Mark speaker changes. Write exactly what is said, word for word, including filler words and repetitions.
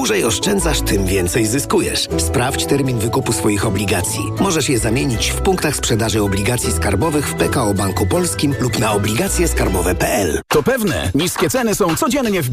Speaker 1: dłużej oszczędzasz, tym więcej zyskujesz. Sprawdź termin wykupu swoich obligacji. Możesz je zamienić w punktach sprzedaży obligacji skarbowych w P K O Banku Polskim lub na obligacje skarbowe kropka p l.
Speaker 2: To pewne, niskie ceny są codziennie w